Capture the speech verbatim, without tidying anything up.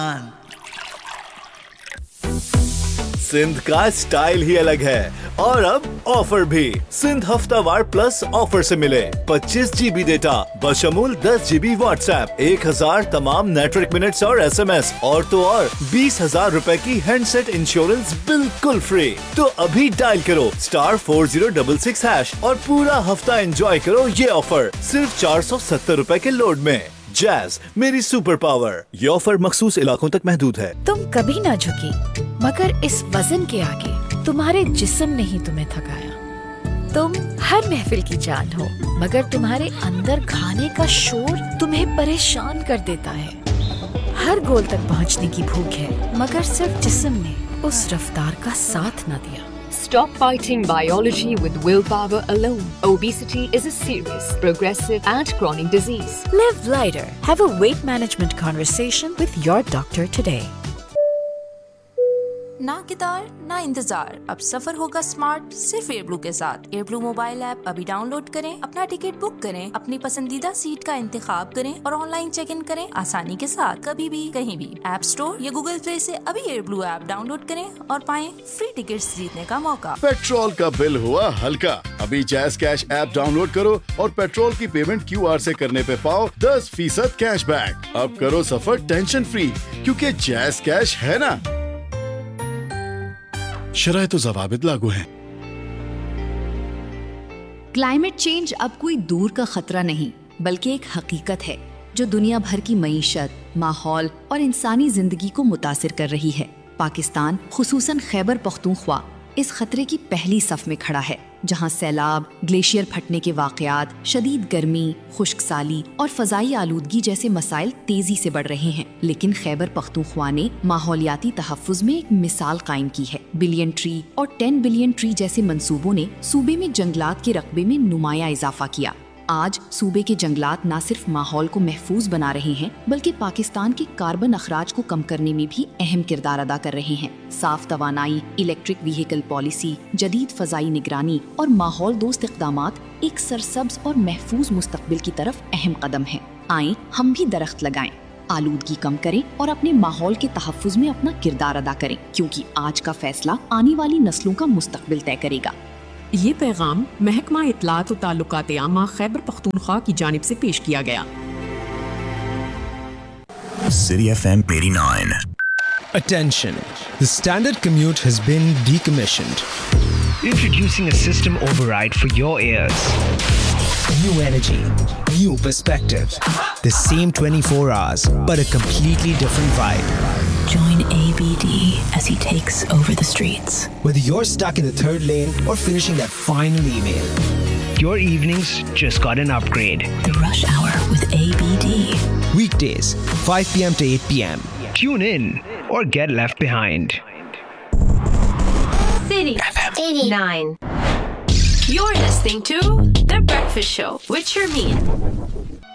सिंध का स्टाइल ही अलग है और अब ऑफर भी। सिंध हफ्तावार प्लस ऑफर से मिले पच्चीस जीबी डेटा बशमूल दस जीबी व्हाट्सएप, एक हजार तमाम नेटवर्क मिनट्स और एसएमएस, और तो और बीस हजार रूपए की हैंडसेट इंश्योरेंस बिल्कुल फ्री। तो अभी डायल करो star four zero double six hash और पूरा हफ्ता एंजॉय करो ये ऑफर सिर्फ चार सौ सत्तर रूपए के लोड में। जैज मेरी सुपर पावर। ये ऑफर मखसूस इलाकों तक महदूद है। तुम कभी ना झुकी मगर इस वजन के आगे तुम्हारे जिस्म ने ही तुम्हें थकाया। तुम हर महफिल की जान हो मगर तुम्हारे अंदर खाने का शोर तुम्हें परेशान कर देता है। हर गोल तक पहुंचने की भूख है मगर सिर्फ जिस्म ने उस रफ्तार का साथ न दिया। Stop fighting biology with willpower alone. Obesity is a serious, progressive and chronic disease. Live lighter. Have a weight management conversation with your doctor today. ना कितार ना इंतजार, अब सफर होगा स्मार्ट सिर्फ एयरब्लू के साथ। एयरब्लू मोबाइल ऐप अभी डाउनलोड करें, अपना टिकट बुक करें, अपनी पसंदीदा सीट का इंतखाब करें और ऑनलाइन चेक इन करें आसानी के साथ, कभी भी कहीं भी। ऐप स्टोर या गूगल प्ले से अभी एयरब्लू ऐप डाउनलोड करें और पाएं फ्री टिकट्स जीतने का मौका। पेट्रोल का बिल हुआ हल्का, अभी जैज कैश ऐप डाउनलोड करो और पेट्रोल की पेमेंट क्यू आर से करने पे पाओ दस फीसद कैश बैक। अब करो सफर टेंशन फ्री क्योंकि जैज कैश है ना। शरायत ज़वाबित लागू हैं। क्लाइमेट चेंज अब कोई दूर का खतरा नहीं बल्कि एक हकीकत है जो दुनिया भर की मईशत, माहौल और इंसानी जिंदगी को मुतासिर कर रही है। पाकिस्तान खुसूसन खैबर पख्तूनख्वा इस खतरे की पहली सफ में खड़ा है, जहां सैलाब, ग्लेशियर फटने के वाकयात, शदीद गर्मी, खुश्क साली और फजाई आलूदगी जैसे मसाइल तेजी से बढ़ रहे हैं। लेकिन खैबर पख्तूनख्वा ने माहौलियाती तहफ़्फ़ुज़ में एक मिसाल कायम की है। बिलियन ट्री और टेन बिलियन ट्री जैसे मंसूबों ने सूबे में जंगलात के रकबे में नुमाया इजाफा किया। आज सूबे के जंगलात न सिर्फ माहौल को महफूज बना रहे हैं बल्कि पाकिस्तान के कार्बन अखराज को कम करने में भी अहम किरदार अदा कर रहे हैं। साफ तवानाई, इलेक्ट्रिक व्हीकल पॉलिसी, जदीद फजाई निगरानी और माहौल दोस्त इक़दामात एक सरसब्ज और महफूज मुस्तकबिल की तरफ अहम कदम है। आएं हम भी दरख्त लगाएं, आलूदगी कम करें और अपने माहौल के तहफ़्फ़ुज़ में अपना किरदार अदा करें, क्योंकि आज का फैसला आने वाली नस्लों का मुस्तकबिल तय करेगा। ये पैगाम महकमा इत्तलात व ताल्लुकात आमा खैबर पख्तूनख्वा की जानिब से पेश किया गया। City F M eighty-nine. Attention! The standard commute has been decommissioned. Introducing a system override for your ears. New energy, new perspective. The same twenty-four hours, but a completely different vibe. Join A B D as he takes over the streets. Whether you're stuck in the third lane or finishing that final email, your evenings just got an upgrade. The Rush Hour with A B D. Weekdays, five p.m. to eight p.m. Tune in or get left behind. City F M eighty-nine. You're listening to The Breakfast Show with Sharmeen.